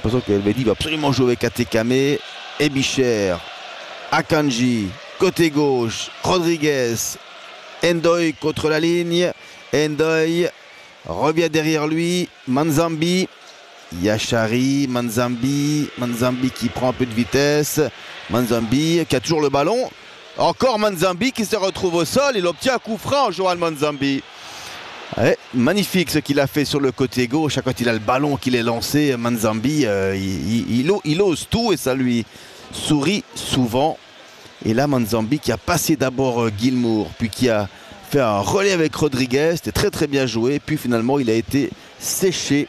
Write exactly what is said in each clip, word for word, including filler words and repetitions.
l'impression que Elvedi va absolument jouer avec Atekame. Ebicher, Akanji, côté gauche, Rodriguez, Ndoye contre la ligne. Ndoye revient derrière lui, Manzambi, Yachari, Manzambi, Manzambi qui prend un peu de vitesse, Manzambi qui a toujours le ballon, encore Manzambi qui se retrouve au sol, il obtient un coup franc, Johan Manzambi. Ouais, magnifique ce qu'il a fait sur le côté gauche, quand il a le ballon qu'il est lancé, Manzambi, euh, il, il, il ose tout et ça lui sourit souvent. Et là, Manzambi qui a passé d'abord euh, Gilmour, puis qui a fait un relais avec Rodriguez, c'était très très bien joué, puis finalement il a été séché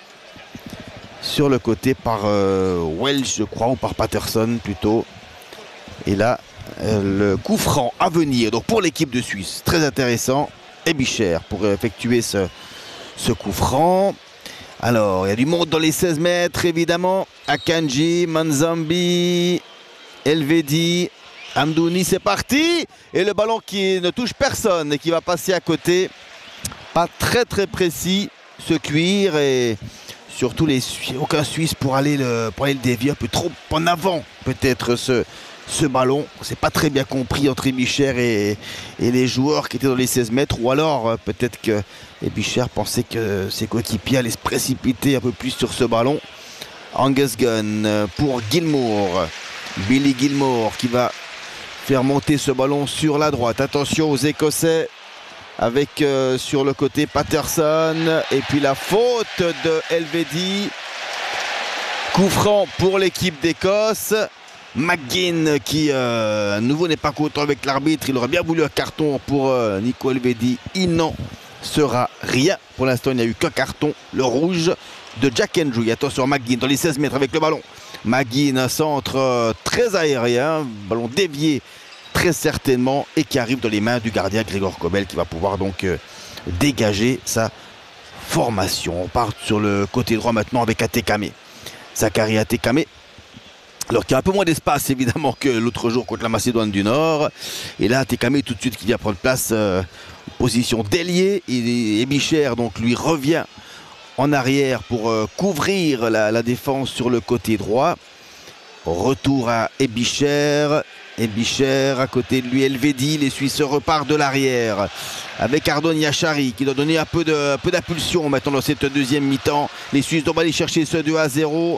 sur le côté par euh, Welsh, je crois, ou par Patterson plutôt. Et là, euh, le coup franc à venir, donc pour l'équipe de Suisse, très intéressant. Ebicher pour effectuer ce, ce coup franc. Alors, il y a du monde dans les seize mètres, évidemment. Akanji, Manzambi, Elvedi, Amdouni, c'est parti. Et le ballon qui ne touche personne et qui va passer à côté. Pas très très précis, ce cuir. Et surtout, les, aucun Suisse pour aller, le, pour aller le dévier un peu trop en avant, peut-être ce... ce ballon. C'est pas très bien compris entre Ebicher et, et les joueurs qui étaient dans les seize mètres, ou alors euh, peut-être que Ebicher pensait que ses coéquipiers allaient se précipiter un peu plus sur ce ballon. Angus Gunn pour Gilmour, Billy Gilmour qui va faire monter ce ballon sur la droite. Attention aux Écossais avec euh, sur le côté Patterson, et puis la faute de Elvedi. Coup franc pour l'équipe d'Écosse. McGinn qui euh, à nouveau n'est pas content avec l'arbitre, il aurait bien voulu un carton pour euh, Nico Elvedi, il n'en sera rien. Pour l'instant il n'y a eu qu'un carton, le rouge de Jack Hendry. Attention McGinn dans les seize mètres avec le ballon. McGinn, un centre euh, très aérien, ballon dévié très certainement, et qui arrive dans les mains du gardien Grégor Kobel qui va pouvoir donc euh, dégager sa formation. On part sur le côté droit maintenant avec Atekame. Zachary Atekame. Alors qu'il y a un peu moins d'espace évidemment que l'autre jour contre la Macédoine du Nord. Et là, Atekame tout de suite qui vient prendre place, euh, position d'ailier. Et Ebicher donc lui revient en arrière pour euh, couvrir la, la défense sur le côté droit. Retour à Ebicher. Ebicher à côté de lui, Elvedi. Les Suisses repartent de l'arrière avec Ardon Yachari qui doit donner un peu de, un peu d'impulsion maintenant dans cette deuxième mi-temps. Les Suisses doivent aller chercher ce deux à zéro.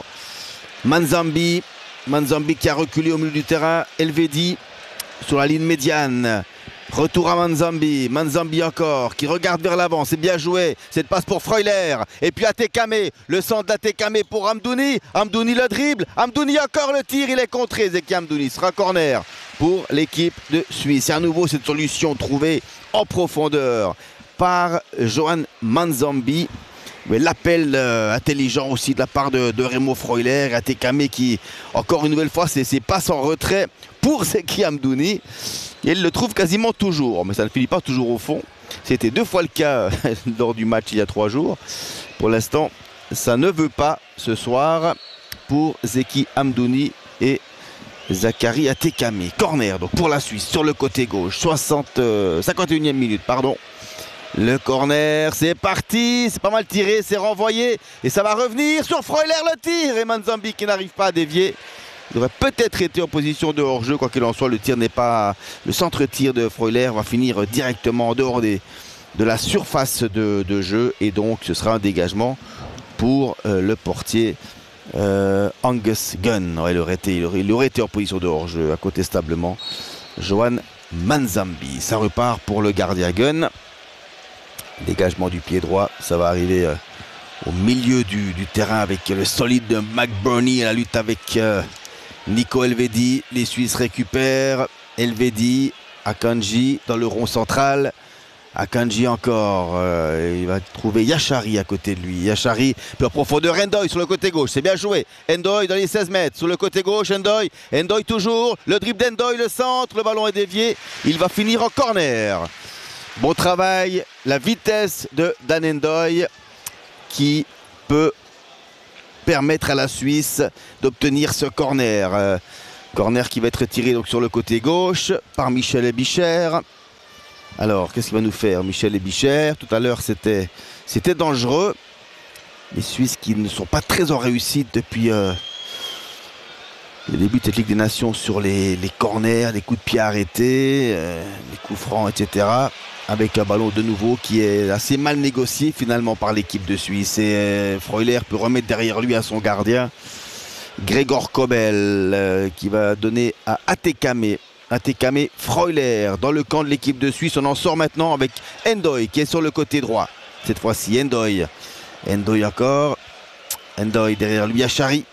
Manzambi. Manzambi qui a reculé au milieu du terrain. Elvedi sur la ligne médiane. Retour à Manzambi. Manzambi encore qui regarde vers l'avant. C'est bien joué. Cette passe pour Freuler. Et puis Atekame. Le centre d'Atekame pour Amdouni. Amdouni le dribble. Amdouni encore le tir. Il est contré. Zeki Amdouni sera corner pour l'équipe de Suisse. C'est à nouveau cette solution trouvée en profondeur par Johan Manzambi. L'appel euh, intelligent aussi de la part de, de Remo Freuler, Atekame qui, encore une nouvelle fois, c'est passe en retrait pour Zeki Amdouni. Et il le trouve quasiment toujours, mais ça ne finit pas toujours au fond. C'était deux fois le cas lors du match il y a trois jours. Pour l'instant, ça ne veut pas ce soir pour Zeki Amdouni et Zachary Atekame. Corner donc pour la Suisse sur le côté gauche, soixante, euh, cinquante et unième minute, pardon. Le corner, c'est parti, c'est pas mal tiré, c'est renvoyé et ça va revenir sur Freuler le tir et Manzambi qui n'arrive pas à dévier. Il aurait peut-être été en position de hors-jeu, quoi qu'il en soit, le tir n'est pas... Le centre-tir de Freuler va finir directement en dehors des, de la surface de, de jeu et donc ce sera un dégagement pour euh, le portier euh, Angus Gunn. Ouais, il, aurait été, il, aurait, il aurait été en position de hors-jeu, incontestablement. Johan Manzambi, ça repart pour le gardien Gunn. Dégagement du pied droit, ça va arriver euh, au milieu du, du terrain avec le solide de McBurney à la lutte avec euh, Nico Elvedi. Les Suisses récupèrent Elvedi, Akanji dans le rond central. Akanji encore, euh, il va trouver Yachari à côté de lui. Yachari, puis en profondeur, Ndoye sur le côté gauche, c'est bien joué. Ndoye dans les seize mètres, sur le côté gauche, Ndoye. Ndoye toujours, le dribble d'Ndoye, le centre, le ballon est dévié. Il va finir en corner. Bon travail, la vitesse de Dan Ndoye qui peut permettre à la Suisse d'obtenir ce corner. Euh, corner qui va être tiré donc sur le côté gauche par Michel Ebicher. Alors, qu'est-ce qu'il va nous faire Michel Ebicher? Tout à l'heure, c'était c'était dangereux. Les Suisses qui ne sont pas très en réussite depuis... Euh, le début de cette Ligue des Nations sur les, les corners, les coups de pied arrêtés, euh, les coups francs, et cetera. Avec un ballon de nouveau qui est assez mal négocié finalement par l'équipe de Suisse. Et euh, Freuler peut remettre derrière lui à son gardien, Gregor Kobel, euh, qui va donner à Atekame. Atekame, Freuler dans le camp de l'équipe de Suisse. On en sort maintenant avec Ndoye qui est sur le côté droit. Cette fois-ci, Ndoye. Ndoye encore. Ndoye derrière lui, Yachari.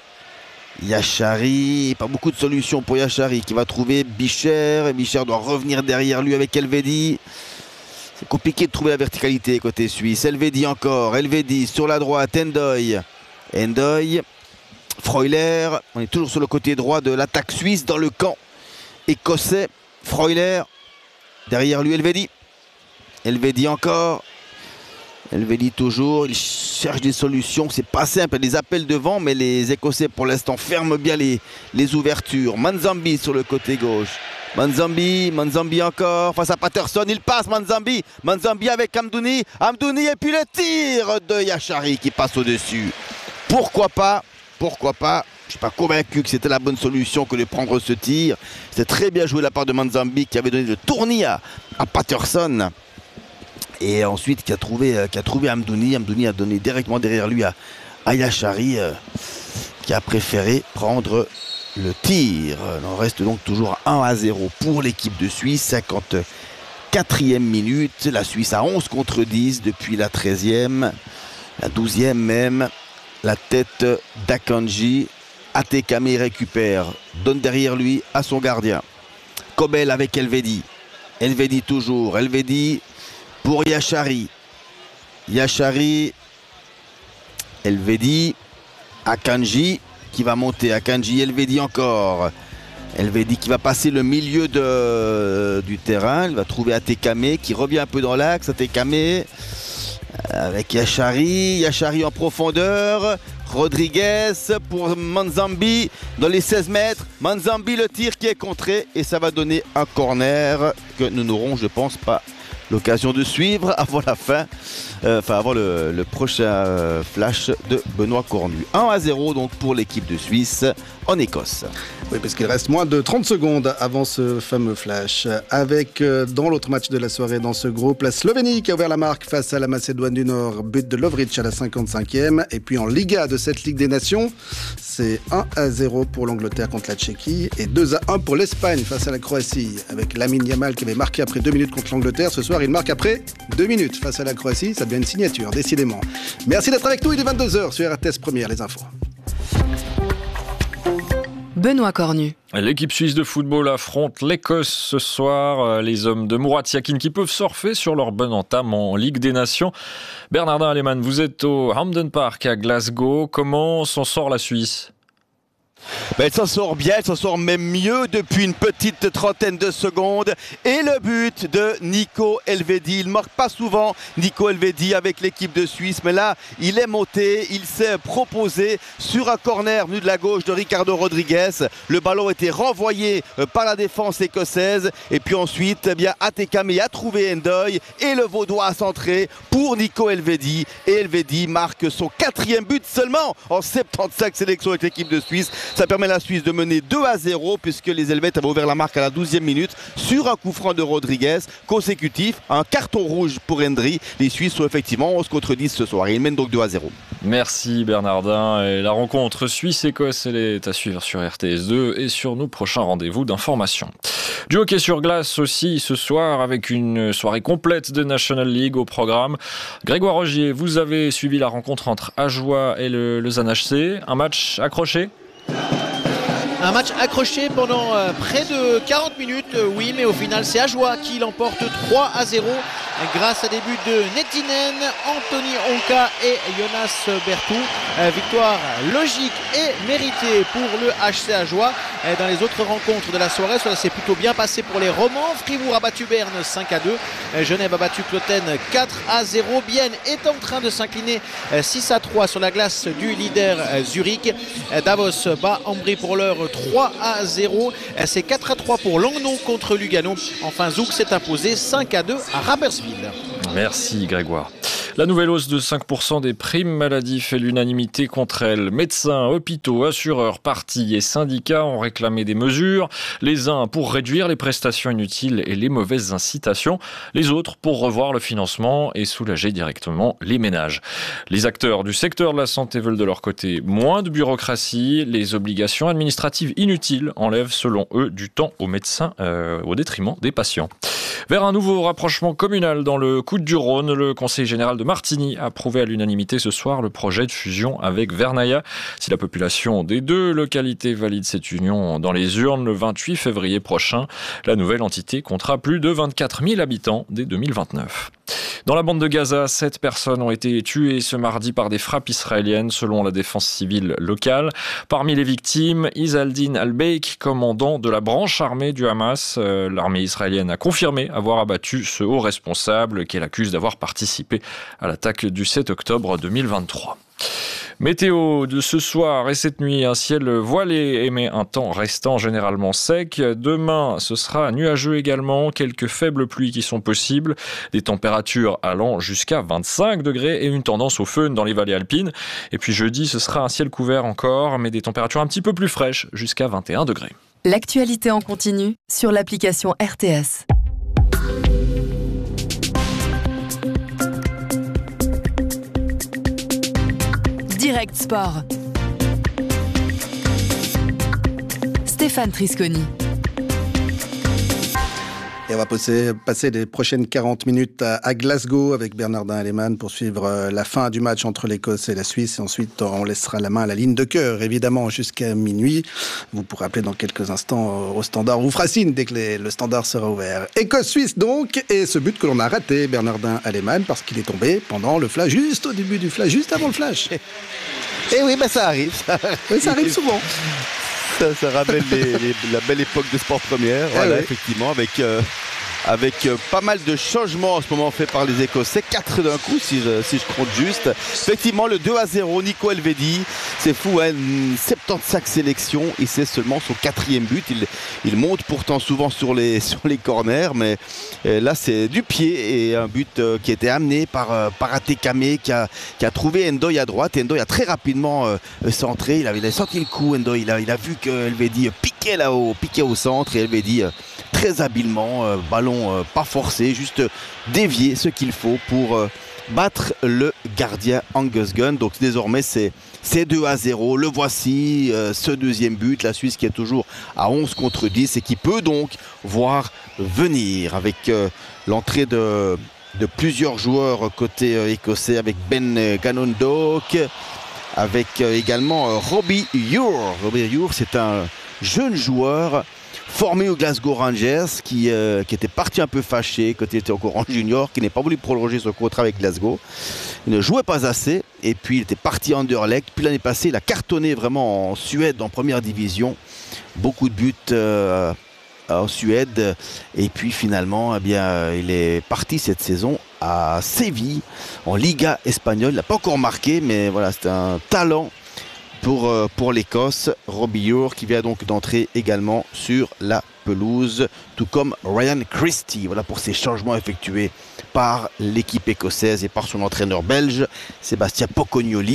Yachari, pas beaucoup de solutions pour Yachari qui va trouver Bicher. Et Bicher doit revenir derrière lui avec Elvedi. C'est compliqué de trouver la verticalité côté suisse. Elvedi encore. Elvedi sur la droite. Ndoye. Ndoye. Freuler. On est toujours sur le côté droit de l'attaque suisse dans le camp écossais. Freuler. Derrière lui, Elvedi. Elvedi encore. Elvedi toujours, il cherche des solutions, c'est pas simple, il y a des appels devant, mais les Écossais pour l'instant ferment bien les, les ouvertures. Manzambi sur le côté gauche. Manzambi, Manzambi encore, face à Patterson, il passe Manzambi. Manzambi avec Amdouni, Amdouni et puis le tir de Yachari qui passe au-dessus. Pourquoi pas, pourquoi pas, je ne suis pas convaincu que c'était la bonne solution que de prendre ce tir. C'était très bien joué de la part de Manzambi qui avait donné le tournis à, à Patterson. Et ensuite qui a trouvé, euh, qui a trouvé Amdouni. Amdouni a donné directement derrière lui à, à Yachari euh, qui a préféré prendre le tir. On reste donc toujours un à zéro pour l'équipe de Suisse. cinquante-quatrième minute. La Suisse à onze contre dix depuis la treizième. La douzième même. La tête d'Akanji. Atekame récupère. Donne derrière lui à son gardien. Kobel avec Elvedi. Elvedi toujours. Elvedi pour Yachari. Yachari. Elvedi. Akanji qui va monter. Akanji. Elvedi encore. Elvedi qui va passer le milieu de, du terrain. Il va trouver Atekame qui revient un peu dans l'axe. Atekame avec Yachari. Yachari en profondeur. Rodriguez pour Manzambi dans les seize mètres. Manzambi, le tir qui est contré et ça va donner un corner que nous n'aurons, je pense, pas l'occasion de suivre avant la fin, euh, enfin avant le, le prochain euh, flash de Benoît Cornu. un à zéro donc pour l'équipe de Suisse en Écosse. Oui, parce qu'il reste moins de trente secondes avant ce fameux flash. Avec, euh, dans l'autre match de la soirée dans ce groupe, la Slovénie qui a ouvert la marque face à la Macédoine du Nord, but de Lovric à la cinquante-cinquième. Et puis en Liga de cette Ligue des Nations, c'est un à zéro pour l'Angleterre contre la Tchéquie et deux à un pour l'Espagne face à la Croatie. Avec Lamine Yamal qui avait marqué après deux minutes contre l'Angleterre. Ce soir, il marque après deux minutes face à la Croatie. Ça devient une signature, décidément. Merci d'être avec nous, il est vingt-deux heures sur R T S Première, les infos. Benoît Cornu. L'équipe suisse de football affronte l'Écosse ce soir. Les hommes de Murat Yakin qui peuvent surfer sur leur bonne entame en Ligue des Nations. Bernardin Alemann, vous êtes au Hampden Park à Glasgow. Comment s'en sort la Suisse ? Ben, elle s'en sort bien, elle s'en sort même mieux depuis une petite trentaine de secondes. Et le but de Nico Elvedi. Il ne marque pas souvent, Nico Elvedi, avec l'équipe de Suisse. Mais là, il est monté, il s'est proposé sur un corner venu de la gauche de Ricardo Rodriguez. Le ballon était renvoyé par la défense écossaise. Et puis ensuite, eh bien, Atekame a trouvé Ndoye. Et le Vaudois a centré pour Nico Elvedi. Et Elvedi marque son quatrième but seulement en soixante-quinze sélections avec l'équipe de Suisse. Ça permet à la Suisse de mener deux à zéro puisque les Helvètes avaient ouvert la marque à la douzième minute sur un coup franc de Rodriguez consécutif, un carton rouge pour Hendry. Les Suisses sont effectivement onze contre dix ce soir. Ils mènent donc deux à zéro. Merci Bernardin. Et la rencontre Suisse-Écosse, elle est à suivre sur R T S deux et sur nos prochains rendez-vous d'information. Du hockey sur glace aussi ce soir avec une soirée complète de National League au programme. Grégoire Rogier, vous avez suivi la rencontre entre Ajoie et le Lausanne H C. Un match accroché ? Un match accroché pendant euh, près de quarante minutes, euh, oui, mais au final, c'est Ajoie qui l'emporte trois à zéro grâce à des buts de Nettinen, Anthony Onka et Jonas Bertou. Euh, victoire logique et méritée pour le H C Ajoie. Euh, dans les autres rencontres de la soirée, cela s'est plutôt bien passé pour les Romans. Fribourg a battu Berne cinq à deux. Euh, Genève a battu Cloten quatre à zéro. Bienne est en train de s'incliner euh, six à trois sur la glace du leader euh, Zurich. Euh, Davos bat Ambry pour l'heure trois à zéro. C'est quatre à trois pour Langnau contre Lugano. Enfin, Zouk s'est imposé cinq à deux à Rapperswil. Merci Grégoire. La nouvelle hausse de cinq pour cent des primes maladie fait l'unanimité contre elle. Médecins, hôpitaux, assureurs, partis et syndicats ont réclamé des mesures. Les uns pour réduire les prestations inutiles et les mauvaises incitations. Les autres pour revoir le financement et soulager directement les ménages. Les acteurs du secteur de la santé veulent de leur côté moins de bureaucratie. Les obligations administratives inutiles enlèvent selon eux du temps aux médecins euh, au détriment des patients. Vers un nouveau rapprochement communal dans le Coudes-du-Rhône, le Conseil général de Martigny a approuvé à l'unanimité ce soir le projet de fusion avec Vernaya. Si la population des deux localités valide cette union dans les urnes le vingt-huit février prochain, la nouvelle entité comptera plus de vingt-quatre mille habitants dès deux mille vingt-neuf. Dans la bande de Gaza, sept personnes ont été tuées ce mardi par des frappes israéliennes selon la défense civile locale. Parmi les victimes, Izaldin al-Beik, commandant de la branche armée du Hamas. Euh, l'armée israélienne a confirmé avoir abattu ce haut responsable qu'elle accuse d'avoir participé à l'attaque du sept octobre deux mille vingt-trois. Météo de ce soir et cette nuit, un ciel voilé émet un temps restant généralement sec. Demain, ce sera nuageux également, quelques faibles pluies qui sont possibles, des températures allant jusqu'à vingt-cinq degrés et une tendance au fön dans les vallées alpines. Et puis jeudi, ce sera un ciel couvert encore, mais des températures un petit peu plus fraîches, jusqu'à vingt et un degrés. L'actualité en continu sur l'application R T S. Direct Sport. Stéphane Trisconi. Et on va passer, passer les prochaines quarante minutes à, à Glasgow avec Bernardin Aleman pour suivre euh, la fin du match entre l'Écosse et la Suisse. Et ensuite, on laissera la main à la ligne de cœur, évidemment, jusqu'à minuit. Vous pourrez appeler dans quelques instants euh, au standard ou Francine dès que les, le standard sera ouvert. Écosse-Suisse donc, et ce but que l'on a raté, Bernardin Aleman, parce qu'il est tombé pendant le flash, juste au début du flash, juste avant le flash. Et oui, bah ça arrive. Ça arrive, oui, ça arrive souvent. Ça, ça rappelle les, les, la belle époque de Sport Première, eh voilà, oui. effectivement, avec, euh, avec euh, pas mal de changements en ce moment faits par les Écossais, quatre d'un coup si je, si je compte juste. Effectivement, le deux à zéro, Nico Elvedi, c'est fou, hein, soixante-quinze sélections et c'est seulement son quatrième but. Il, il monte pourtant souvent sur les, sur les corners, mais euh, là c'est du pied et un but euh, qui a été amené par, euh, par Atekame qui a, qui a trouvé Ndoye à droite. Et Ndoye a très rapidement euh, centré, il a, il a senti le coup, Ndoye, il a, il a vu que Elvedi piquait là-haut, piquait au centre et Elvedi euh, très habilement, euh, ballon euh, pas forcé, juste euh, dévier ce qu'il faut pour euh, battre le gardien Angus Gunn. Donc désormais c'est, c'est deux à zéro. Le voici, euh, ce deuxième but. La Suisse qui est toujours à onze contre dix et qui peut donc voir venir avec euh, l'entrée de, de plusieurs joueurs côté euh, écossais avec Ben Gannon-Doak, avec euh, également euh, Robbie Ure. Robbie Ure, c'est un jeune joueur formé au Glasgow Rangers qui, euh, qui était parti un peu fâché quand il était encore en junior, qui n'est pas voulu prolonger son contrat avec Glasgow. Il ne jouait pas assez et puis il était parti à Anderlecht. Puis l'année passée, il a cartonné vraiment en Suède, en première division. Beaucoup de buts euh, en Suède. Et puis finalement, eh bien, il est parti cette saison à Séville, en Liga espagnole. Il n'a pas encore marqué, mais voilà, c'est un talent pour, euh, pour l'Écosse. Robbie Ure qui vient donc d'entrer également sur la pelouse, tout comme Ryan Christie. Voilà pour ces changements effectués par l'équipe écossaise et par son entraîneur belge, Sébastien Pocognoli,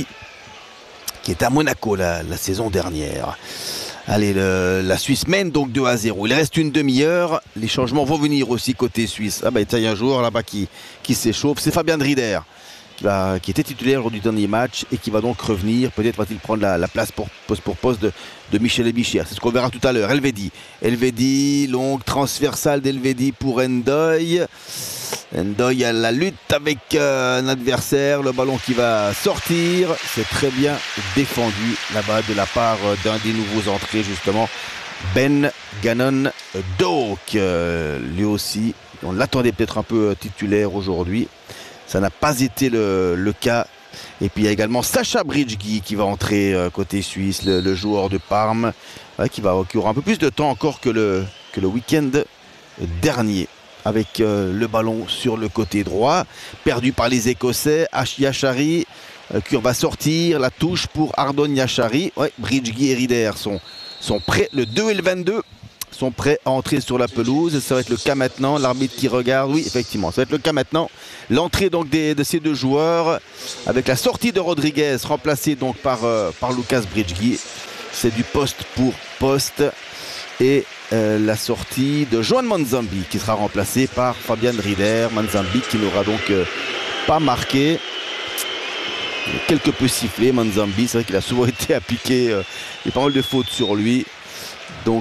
qui était à Monaco la, la saison dernière. Allez, le, la Suisse mène donc deux à zéro. Il reste une demi-heure. Les changements vont venir aussi côté suisse. Ah ben, il y a un joueur là-bas qui, qui s'échauffe. C'est Fabien Drieder, qui, va, qui était titulaire lors du dernier match et qui va donc revenir. Peut-être va-t-il prendre la, la place pour poste pour poste de, de Michel Ebichir. C'est ce qu'on verra tout à l'heure. Elvedi. Elvedi, longue transversale d'Elvedi pour Ndoye. Ndoye à la lutte avec euh, un adversaire. Le ballon qui va sortir. C'est très bien défendu là-bas de la part euh, d'un des nouveaux entrées, justement, Ben Gannon-Doak. Euh, lui aussi, on l'attendait peut-être un peu euh, titulaire aujourd'hui. Ça n'a pas été le, le cas. Et puis il y a également Sacha Bridggi qui va entrer euh, côté suisse, le, le joueur de Parme, ouais, qui, va, qui aura un peu plus de temps encore que le, que le week-end dernier. Avec euh, le ballon sur le côté droit, perdu par les Écossais. Yachari euh, qui va sortir, la touche pour Ardon Yachari. Ouais, Bridggi et Rieder sont, sont prêts. Le deux et le vingt-deux sont prêts à entrer sur la pelouse. Ça va être le cas maintenant. L'arbitre qui regarde, oui, effectivement, ça va être le cas maintenant. L'entrée donc des, de ces deux joueurs avec la sortie de Rodriguez, remplacé donc par, euh, par Lucas Bridgegui. C'est du poste pour poste. Et euh, la sortie de Joan Manzambi qui sera remplacé par Fabian Rieder. Manzambi qui n'aura donc euh, pas marqué. Quelque peu sifflé, Manzambi. C'est vrai qu'il a souvent été appliqué. Euh, il y a pas mal de fautes sur lui. Donc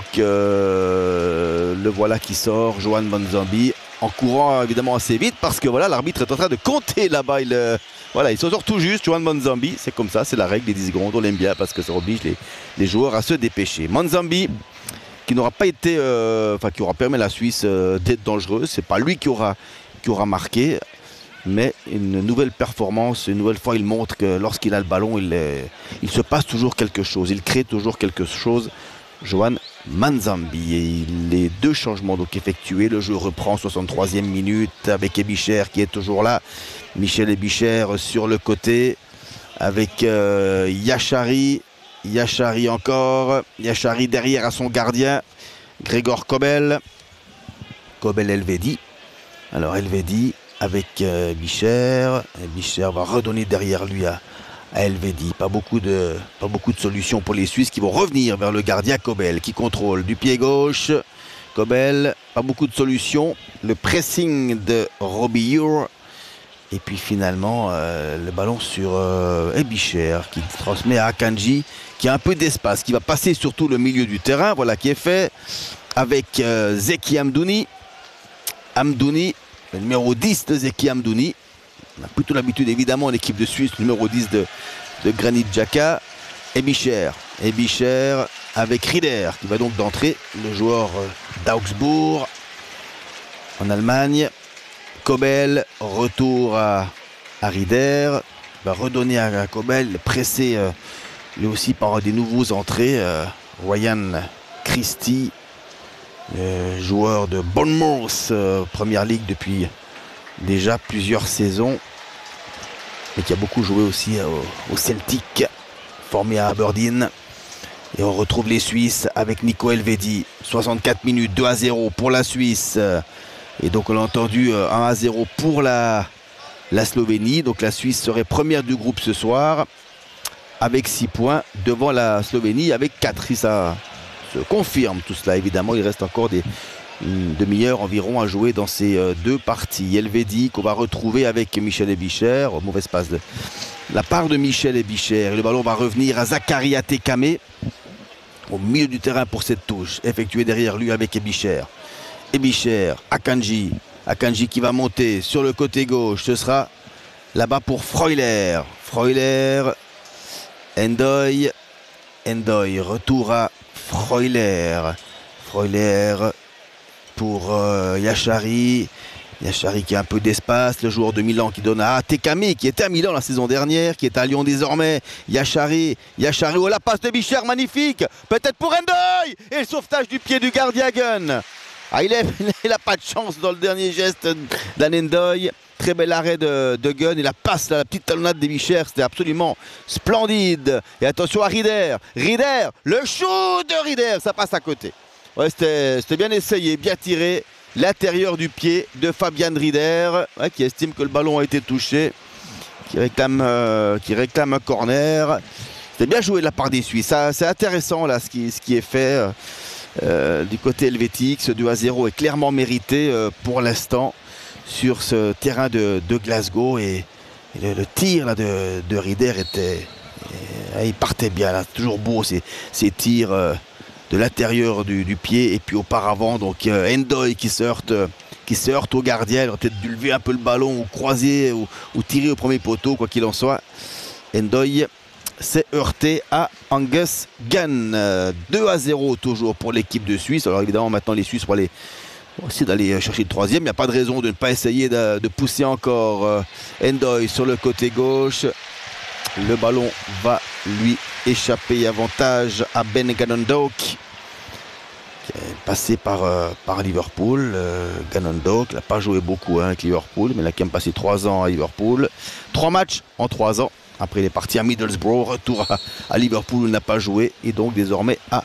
euh, le voilà qui sort, Joan Manzambi, en courant évidemment assez vite parce que voilà, l'arbitre est en train de compter là-bas. Il, euh, voilà, il se sort tout juste, Joan Manzambi. C'est comme ça, c'est la règle des dix secondes. On l'aime bien parce que ça oblige les, les joueurs à se dépêcher. Manzambi qui n'aura pas été, euh, enfin qui aura permis à la Suisse euh, d'être dangereuse. C'est pas lui qui aura, qui aura marqué. Mais une nouvelle performance, une nouvelle fois, il montre que lorsqu'il a le ballon, il, est, il se passe toujours quelque chose. Il crée toujours quelque chose. Joan Manzambi. Et les deux changements donc effectués. Le jeu reprend soixante-troisième minute avec Ebicher qui est toujours là. Michel Ebicher sur le côté avec euh, Yachari. Yachari encore. Yachari derrière à son gardien. Grégor Kobel. Kobel Elvedi. Alors Elvedi avec euh, Bicher. Bicher va redonner derrière lui à, à Elvedi. Pas beaucoup, de, pas beaucoup de solutions pour les Suisses qui vont revenir vers le gardien Kobel qui contrôle du pied gauche. Kobel, pas beaucoup de solutions. Le pressing de Robbie Ure. Et puis finalement, euh, le ballon sur euh, Ebicher qui transmet à Akanji, qui a un peu d'espace, qui va passer surtout le milieu du terrain. Voilà qui est fait avec euh, Zeki Amdouni. Amdouni, le numéro dix de Zeki Amdouni. On a plutôt l'habitude évidemment l'équipe de Suisse, le numéro dix de, de Granit Xhaka. Ebicher, Ebicher avec Rieder qui va donc d'entrer, le joueur euh, d'Augsbourg en Allemagne. Kobel, retour à, à Rieder, va redonner à, à Kobel, pressé euh, lui aussi par des nouveaux entrées. Euh, Ryan Christie, euh, joueur de Bournemouth, euh, Première Ligue depuis déjà plusieurs saisons, mais qui a beaucoup joué aussi euh, au Celtic, formé à Aberdeen. Et on retrouve les Suisses avec Nico Elvedi, soixante-quatre minutes, deux à zéro pour la Suisse. Et donc on l'a entendu, un à zéro pour la, la Slovénie. Donc la Suisse serait première du groupe ce soir avec six points devant la Slovénie avec quatre. Si ça se confirme tout cela, évidemment, il reste encore des, une demi-heure environ à jouer dans ces deux parties. Elvedi qu'on va retrouver avec Michel Ebicher, au mauvais passe de la part de Michel Ebicher. Et le ballon va revenir à Zakaria Tekame au milieu du terrain pour cette touche effectuée derrière lui avec Ebicher. Ebicher, Akanji, Akanji qui va monter sur le côté gauche, ce sera là-bas pour Freuler, Freuler, Endoy, Endoy, retour à Freuler, Freuler pour euh, Yachari, Yachari qui a un peu d'espace, le joueur de Milan qui donne à Tekame qui était à Milan la saison dernière, qui est à Lyon désormais, Yachari, Yachari, oh la passe de Bicher magnifique, peut-être pour Endoy, et le sauvetage du pied du gardien Gunn. Ah, il n'a pas de chance dans le dernier geste d'Anendoy. Très bel arrêt de, de Gunn et la passe, la petite talonnade des Bicher, c'était absolument splendide. Et attention à Rieder. Rieder, le shoot de Rieder, ça passe à côté. Ouais, c'était bien essayé, bien tiré. L'intérieur du pied de Fabian Rieder, ouais, qui estime que le ballon a été touché, qui réclame, euh, qui réclame un corner. C'était bien joué de la part des Suisses. C'est intéressant là ce qui, ce qui est fait. Euh, du côté helvétique, ce deux à zéro est clairement mérité euh, pour l'instant sur ce terrain de, de Glasgow et, et le, le tir là, de, de Rieder était, et, il partait bien là, toujours beau ces, ces tirs euh, de l'intérieur du, du pied et puis auparavant donc euh, Endoy qui se heurte, euh, qui se heurte au gardien, il aurait peut-être dû lever un peu le ballon ou croiser ou, ou tirer au premier poteau quoi qu'il en soit. Endoy s'est heurté à Angus Gunn. deux à zéro toujours pour l'équipe de Suisse. Alors évidemment maintenant les Suisses vont aller aussi d'aller chercher le troisième. Il n'y a pas de raison de ne pas essayer de, de pousser encore euh, Endoy sur le côté gauche. Le ballon va lui échapper. Avantage à Ben Ganondok qui est passé par, euh, par Liverpool. Euh, Ganondok n'a pas joué beaucoup hein, avec Liverpool, mais il a quand même passé trois ans à Liverpool. Trois matchs en trois ans. Après, il est parti à Middlesbrough, retour à, à Liverpool, il n'a pas joué, et donc désormais à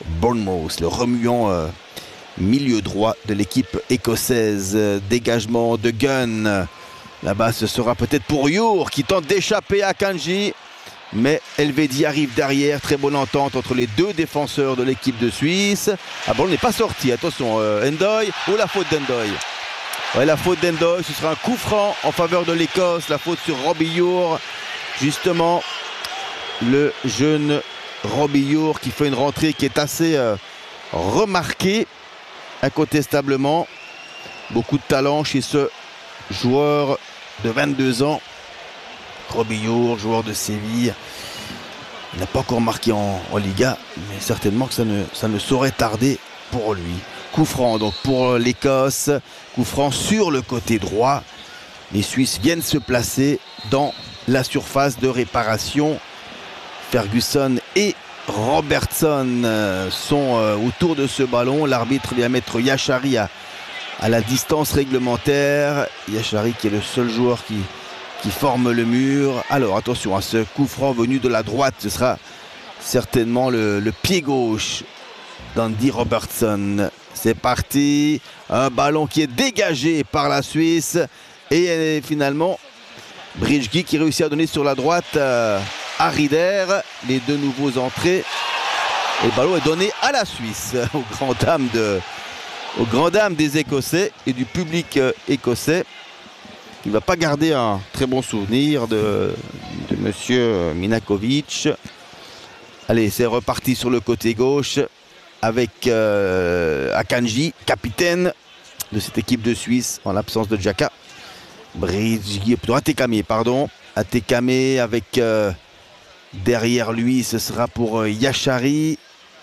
Bournemouth, le remuant euh, milieu droit de l'équipe écossaise. Dégagement de Gunn. Là-bas, ce sera peut-être pour Your qui tente d'échapper à Kanji. Mais Elvedi arrive derrière. Très bonne entente entre les deux défenseurs de l'équipe de Suisse. Ah bon, on n'est pas sorti. Attention, euh, Endoy. Oh, la faute d'Endoy. Ouais, la faute d'Endoy. Ce sera un coup franc en faveur de l'Écosse. La faute sur Robbie Your. Justement, le jeune Robbie Your qui fait une rentrée qui est assez euh, remarquée, incontestablement. Beaucoup de talent chez ce joueur de vingt-deux ans. Robbie Your, joueur de Séville. Il n'a pas encore marqué en, en Liga, mais certainement que ça ne, ça ne saurait tarder pour lui. Coup franc donc pour l'Écosse. Coup franc sur le côté droit. Les Suisses viennent se placer dans la surface de réparation. Ferguson et Robertson sont autour de ce ballon. L'arbitre vient mettre Yachari à, à la distance réglementaire. Yachari qui est le seul joueur qui, qui forme le mur. Alors attention à ce coup franc venu de la droite. Ce sera certainement le, le pied gauche d'Andy Robertson. C'est parti. Un ballon qui est dégagé par la Suisse. Et finalement, Bridgegi qui réussit à donner sur la droite euh, à Rieder. Les deux nouveaux entrées. Et le ballon est donné à la Suisse, aux grandes dames, de, aux grandes dames des Écossais et du public euh, écossais. Il ne va pas garder un très bon souvenir de, de monsieur Minakovic. Allez, c'est reparti sur le côté gauche avec euh, Akanji, capitaine de cette équipe de Suisse en l'absence de Xhaka. Bridgegi, plutôt Atekame, pardon. Atekame avec euh, derrière lui, ce sera pour euh, Yachari.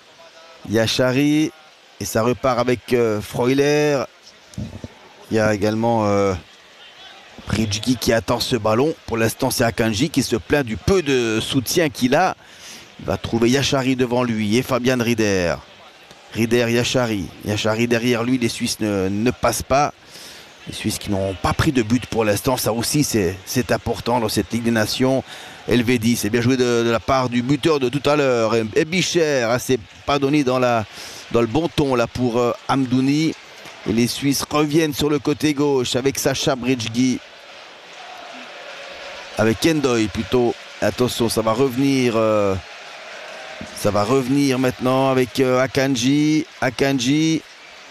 Yachari. Et ça repart avec euh, Freuler. Il y a également euh, Bridgegi qui attend ce ballon. Pour l'instant, c'est Akanji qui se plaint du peu de soutien qu'il a. Il va trouver Yachari devant lui et Fabian Rieder. Rieder, Yachari. Yachari derrière lui, les Suisses ne, ne passent pas. Les Suisses qui n'ont pas pris de but pour l'instant, ça aussi c'est important dans cette Ligue des Nations. Elvedi, c'est bien joué de, de la part du buteur de tout à l'heure. Et Bicher, hein, c'est pas donné dans, la, dans le bon ton là pour euh, Amdouni. Et les Suisses reviennent sur le côté gauche avec Sacha Bridgegi. Avec Endoy plutôt. Attention, ça va revenir. Euh, ça va revenir maintenant avec euh, Akanji. Akanji.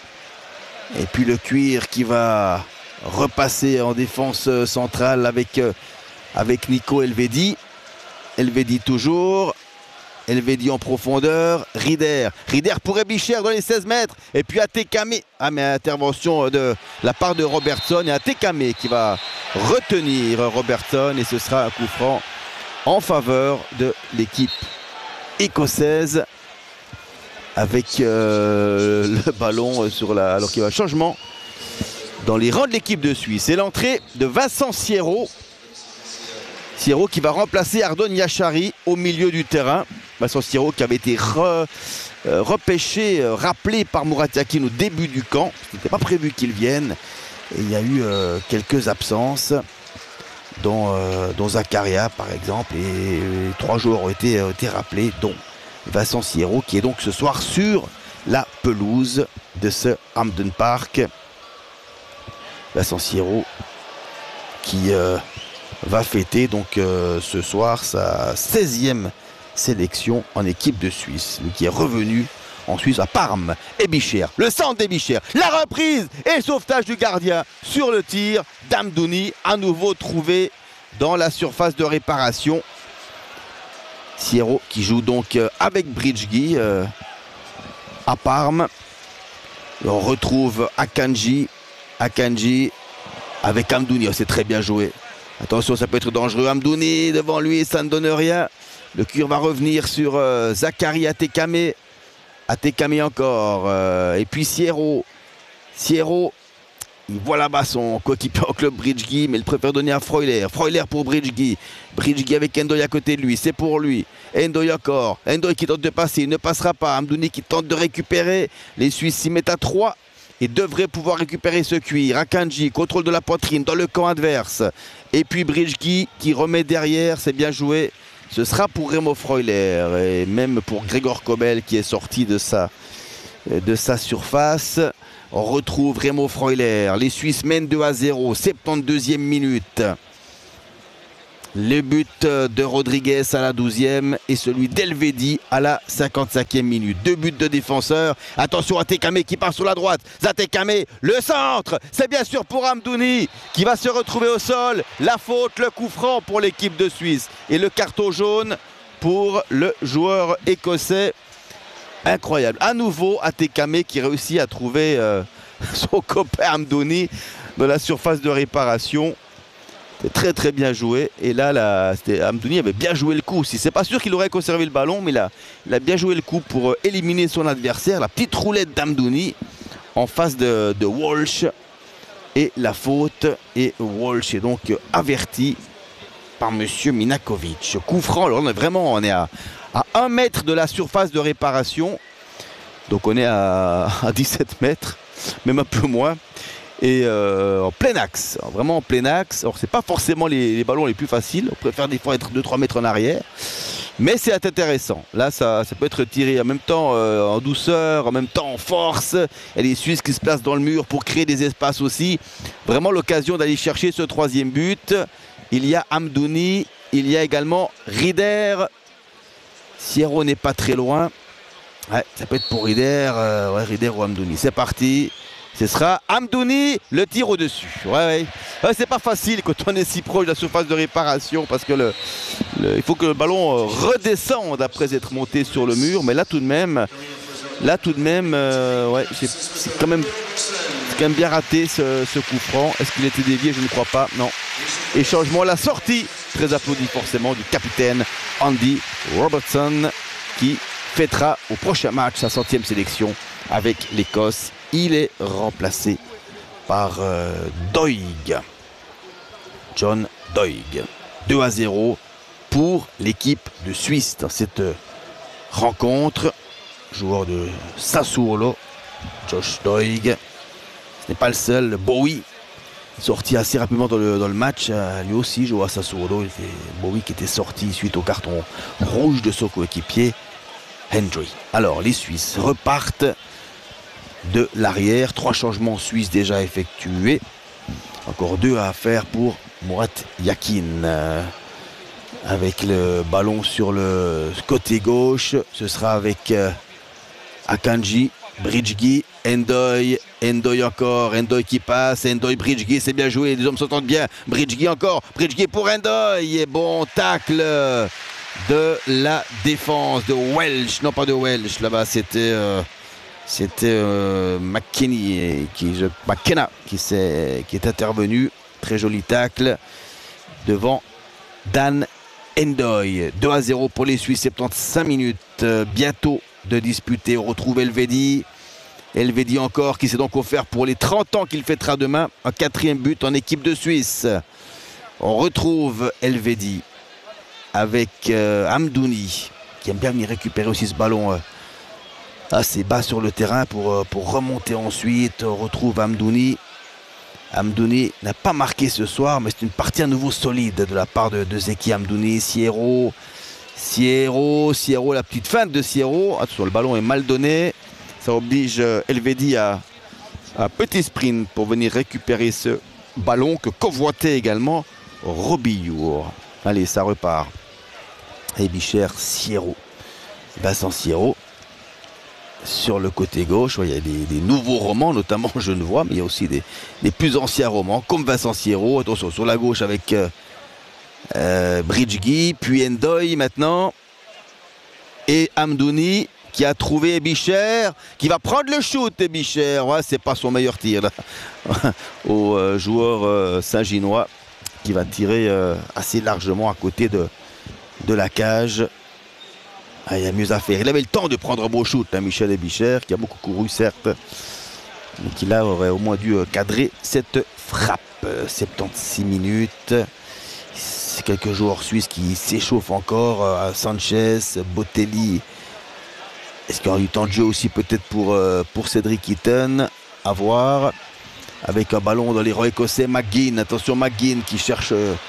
Et puis le cuir qui va repasser en défense centrale avec, euh, avec Nico Elvedi. Elvedi toujours. Elvedi en profondeur. Rieder. Rieder pour Bicher dans les seize mètres. Et puis Atekame. Ah mais intervention de la part de Robertson. Et Atekame qui va retenir Robertson. Et ce sera un coup franc en faveur de l'équipe écossaise. Avec euh, le ballon sur la... Alors qu'il y a un changement dans les rangs de l'équipe de Suisse. Et l'entrée de Vincent Sierro. Sierro qui va remplacer Ardon Yachari au milieu du terrain. Vincent Sierro qui avait été re, euh, repêché, euh, rappelé par Murat Yakin au début du camp. Ce n'était pas prévu qu'il vienne. Et il y a eu euh, quelques absences, dont, euh, dont Zakaria par exemple. Et, et trois joueurs ont été, ont été rappelés, dont Vincent Sierro qui est donc ce soir sur la pelouse de ce Hampden Park. Vincent Sierro qui euh, va fêter donc euh, ce soir sa seizième sélection en équipe de Suisse. Lui qui est revenu en Suisse à Parme. Et Bicher, le centre des Bicher, la reprise et le sauvetage du gardien sur le tir d'Amdouni, à nouveau trouvé dans la surface de réparation. Sierro qui joue donc avec Bridgegi euh, à Parme. Et on retrouve Akanji. Akanji avec Amdouni. Oh, c'est très bien joué. Attention, ça peut être dangereux. Amdouni devant lui, ça ne donne rien. Le cuir va revenir sur euh, Zachary Atekame. Atekame encore. Euh, et puis Sierro. Sierro. Il voit là-bas son coéquipier au club Bridgegi, mais il préfère donner à Freuler. Freuler pour Bridgegi. Bridgegi avec Endoy à côté de lui, c'est pour lui. Endoy encore. Endoy qui tente de passer, il ne passera pas. Amdouni qui tente de récupérer. Les Suisses s'y mettent à trois et devraient pouvoir récupérer ce cuir. Akanji, contrôle de la poitrine dans le camp adverse. Et puis Bridgegi qui remet derrière, c'est bien joué. ce sera pour Remo Freuler et même pour Gregor Kobel qui est sorti de sa, de sa surface. On retrouve Remo Freuler. Les Suisses mènent deux à zéro, soixante-douzième minute. Le but de Rodriguez à la douzième et celui d'Elvedi à la cinquante-cinquième minute. Deux buts de défenseurs. Attention à Tekame qui part sur la droite. Zatekame, le centre. C'est bien sûr pour Amdouni qui va se retrouver au sol. La faute, le coup franc pour l'équipe de Suisse. Et le carton jaune pour le joueur écossais. Incroyable. À nouveau, Atekame qui réussit à trouver euh, son copain Amdouni dans la surface de réparation. C'est très très bien joué. Et là, là Amdouni avait bien joué le coup. Si c'est pas sûr qu'il aurait conservé le ballon, mais il a, il a bien joué le coup pour éliminer son adversaire. La petite roulette d'Amdouni en face de, de Walsh. Et la faute. Et Walsh est donc averti par monsieur Minakovic. Coup franc. Alors on est vraiment on est à, à un mètre de la surface de réparation. Donc on est à, à dix-sept mètres. Même un peu moins. Et euh, en plein axe, vraiment en plein axe. Alors c'est pas forcément les, les ballons les plus faciles, on préfère des fois être deux trois mètres en arrière, mais c'est intéressant. Là ça, ça peut être tiré en même temps euh, en douceur, en même temps en force. Il y a les Suisses qui se placent dans le mur pour créer des espaces aussi. Vraiment l'occasion d'aller chercher ce troisième but. Il y a Amdouni, il y a également Rieder. Sierro n'est pas très loin. Ouais, ça peut être pour Rieder, euh, ouais, Rieder ou Amdouni. C'est parti. Ce sera Amdouni, le tir au-dessus. Ouais, ouais. Ouais, c'est pas facile quand on est si proche de la surface de réparation parce que le, le, il faut que le ballon redescende après être monté sur le mur. Mais là tout de même, là tout de même, euh, ouais, c'est, c'est quand même, c'est quand même bien raté ce, ce coup franc. Est-ce qu'il était dévié? Je ne crois pas. Non. Et changement, la sortie, très applaudi forcément du capitaine Andy Robertson qui fêtera au prochain match sa centième sélection avec l'Écosse. Il est remplacé par euh, Doig. John Doig. deux à zéro pour l'équipe de Suisse dans cette rencontre. Joueur de Sassuolo, Josh Doig. Ce n'est pas le seul. Bowie, sorti assez rapidement dans le, dans le match. Euh, lui aussi joue à Sassuolo. Il était Bowie qui était sorti suite au carton rouge de son coéquipier Hendry. Alors les Suisses repartent de l'arrière, trois changements suisses déjà effectués, encore deux à faire pour Murat Yakin euh, avec le ballon sur le côté gauche. Ce sera avec euh, Akanji, Bridgegi, Endoy, Endoy encore, Endoy qui passe, Endoy, Bridgegi, c'est bien joué, les hommes s'entendent bien, Bridgegi encore, Bridgegi pour Endoy, et bon tacle de la défense de Welsh, non pas de Welsh, là-bas c'était... Euh, C'était euh, McKenny qui, je, McKenna qui, s'est, qui est intervenu. Très joli tacle devant Dan Endoy. deux à zéro pour les Suisses, soixante-quinze minutes euh, bientôt de disputer. On retrouve Elvedi. Elvedi encore qui s'est donc offert pour les trente ans qu'il fêtera demain. Un quatrième but en équipe de Suisse. On retrouve Elvedi avec euh, Amdouni qui aime bien venir récupérer aussi ce ballon. Euh, assez bas sur le terrain pour, pour remonter ensuite. On retrouve Amdouni. Amdouni n'a pas marqué ce soir, mais c'est une partie à nouveau solide de la part de, de Zeki Amdouni. Sierro, Sierro, Sierro, la petite feinte de Sierro. Attention, le ballon est mal donné. Ça oblige Elvedi à un petit sprint pour venir récupérer ce ballon que convoitait également Robillard. Allez, ça repart. Et Bichère, Sierro. Vincent Sierro. Sur le côté gauche, il y a des, des nouveaux romans, notamment Genevois, mais il y a aussi des, des plus anciens romans, comme Vincent Sierro. Attention, sur la gauche avec euh, euh, Bridgegi, puis Endoy maintenant. Et Amdouni qui a trouvé Bichère, qui va prendre le shoot. Et Bichère, ouais, c'est pas son meilleur tir là. Au euh, joueur euh, saint-ginois qui va tirer euh, assez largement à côté de, de la cage. Ah, il y a mieux à faire. Il avait le temps de prendre un beau shoot, hein, Michel Bichère, qui a beaucoup couru, certes, mais qui là aurait au moins dû cadrer cette frappe. soixante-seize minutes. C'est quelques joueurs suisses qui s'échauffent encore. Euh, Sanchez, Botelli. Est-ce qu'il y aura du temps de jeu aussi peut-être pour, euh, pour Cédric Eaton? À voir. Avec un ballon dans les rangs écossais, McGinn. Attention, McGinn qui cherche euh,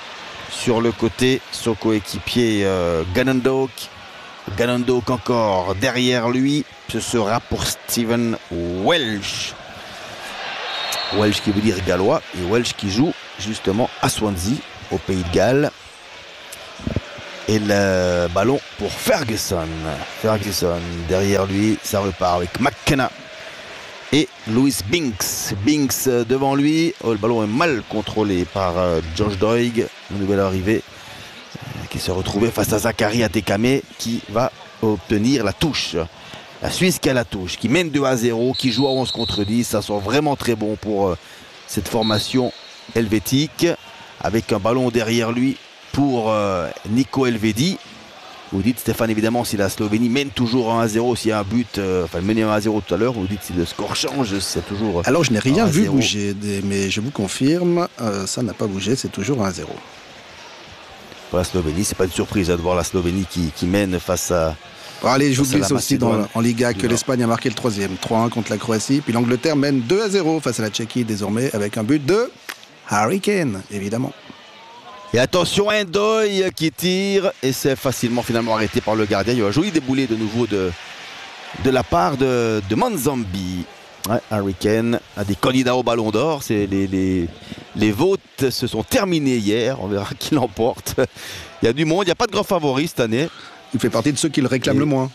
sur le côté, son coéquipier euh, Ganondok. Ganondok encore derrière lui. Ce sera pour Steven Welsh. Welsh qui veut dire gallois. Et Welsh qui joue justement à Swansea, au Pays de Galles. Et le ballon pour Ferguson. Ferguson derrière lui, ça repart avec McKenna et Louis Binks. Binks devant lui. Oh, le ballon est mal contrôlé par euh, Josh Doig, une nouvelle arrivée, euh, qui se retrouvait face à Zachary Atekame, qui va obtenir la touche. La Suisse qui a la touche, qui mène deux à zéro, qui joue à onze contre dix. Ça sent vraiment très bon pour euh, cette formation helvétique, avec un ballon derrière lui pour euh, Nico Elvedi. Vous dites, Stéphane, évidemment, si la Slovénie mène toujours un à zéro, s'il y a un but, euh, enfin, menait un à zéro tout à l'heure, vous dites, si le score change, c'est toujours. Alors, je n'ai rien vu bouger, mais je vous confirme, euh, ça n'a pas bougé, c'est toujours un à zéro. Pour la Slovénie, c'est pas une surprise hein, de voir la Slovénie qui, qui mène face à. Bon, allez, j'oublie ça aussi dans, en Liga que l'Espagne a marqué le troisième, trois un contre la Croatie, puis l'Angleterre mène deux à zéro face à la Tchéquie désormais avec un but de Harry Kane, évidemment. Et attention, Ndoye qui tire et c'est facilement finalement arrêté par le gardien. Il y a un joli déboulé de nouveau de, de la part de, de Manzambi. Ouais, Harry Kane a des candidats au Ballon d'Or. Les, les, les votes se sont terminés hier. On verra qui l'emporte. Il y a du monde, il n'y a pas de grand favori cette année. Il fait partie de ceux qui le réclament et... le moins.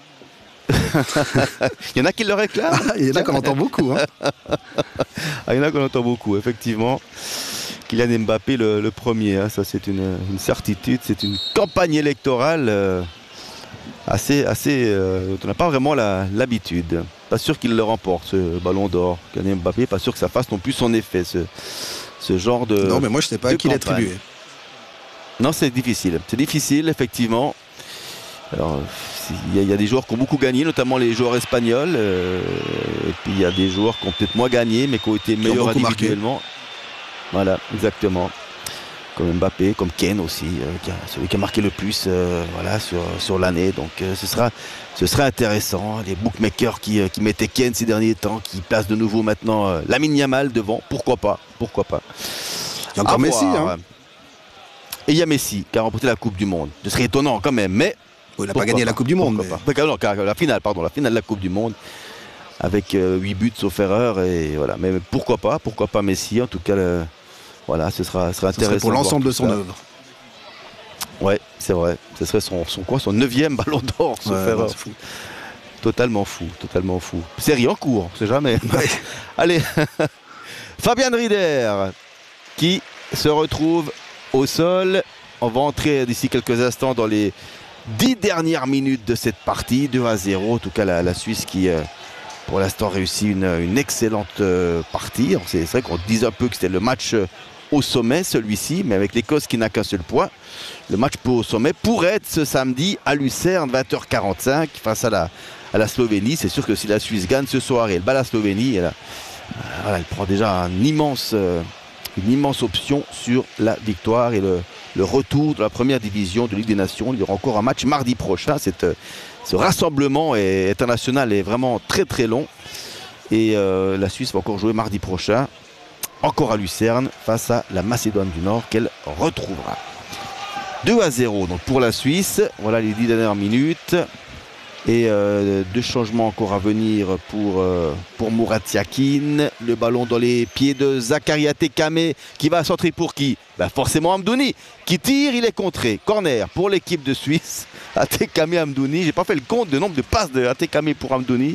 Il y en a qui le réclament. Ah, il y en a qu'on entend beaucoup. Hein. Ah, il y en a qu'on entend beaucoup, effectivement. Kylian Mbappé le, le premier, hein, ça c'est une, une certitude, c'est une campagne électorale euh, assez, assez euh, on n'a pas vraiment la, l'habitude. Pas sûr qu'il le remporte ce Ballon d'Or, Kylian Mbappé, pas sûr que ça fasse non plus son effet, ce, ce genre de. Non mais moi je ne sais pas à qui l'attribuer. Non, c'est difficile, c'est difficile effectivement. Alors il y, y a des joueurs qui ont beaucoup gagné, notamment les joueurs espagnols, euh, et puis il y a des joueurs qui ont peut-être moins gagné mais qui ont été meilleurs individuellement. Marqué. Voilà, exactement. Comme Mbappé, comme Kane aussi, euh, qui a, celui qui a marqué le plus euh, voilà, sur, sur l'année. Donc euh, ce, sera, ce sera intéressant. Les bookmakers qui, euh, qui mettaient Kane ces derniers temps, qui placent de nouveau maintenant euh, Lamine Yamal devant. Pourquoi pas, pourquoi pas. Il y a encore à Messi. Hein. Et il y a Messi qui a remporté la Coupe du Monde. Ce serait étonnant quand même, mais... Oh, il n'a pas gagné pas, la Coupe du Monde. Mais... Pas. Non, la finale, pardon, la finale de la Coupe du Monde. Avec euh, huit buts sauf erreur. Et voilà. Mais pourquoi pas, pourquoi pas Messi, en tout cas... Le... Voilà, ce sera, ce sera intéressant. Ce serait pour l'ensemble de son ça. œuvre. Ouais, c'est vrai. Ce serait son, son quoi, son neuvième Ballon d'Or. Ouais, ouais, c'est fou. Totalement fou, totalement fou. Série en cours, on sait jamais. Ouais. Allez, Fabian Rieder qui se retrouve au sol. On va entrer d'ici quelques instants dans les dix dernières minutes de cette partie, deux à zéro. En tout cas, la, la Suisse qui, euh, pour l'instant, réussit une, une excellente euh, partie. C'est vrai qu'on disait un peu que c'était le match euh, au sommet, celui-ci, mais avec l'Écosse qui n'a qu'un seul point. Le match au sommet pourrait être ce samedi à Lucerne, vingt heures quarante-cinq, face à la, à la Slovénie. C'est sûr que si la Suisse gagne ce soir et elle bat la Slovénie, elle, a, voilà, elle prend déjà un immense, euh, une immense option sur la victoire et le, le retour de la première division de Ligue des Nations. Il y aura encore un match mardi prochain. Cette, ce rassemblement est, international est vraiment très très long. Et euh, la Suisse va encore jouer mardi prochain, encore à Lucerne, face à la Macédoine du Nord qu'elle retrouvera. deux à zéro donc pour la Suisse. Voilà les dix dernières minutes. Et euh, deux changements encore à venir pour, euh, pour Murat Yakin. Le ballon dans les pieds de Zachary Atekame qui va centrer pour qui? Ben forcément Amdouni qui tire, il est contré. Corner pour l'équipe de Suisse. Atekame Amdouni. J'ai pas fait le compte du nombre de passes de Atekame pour Amdouni.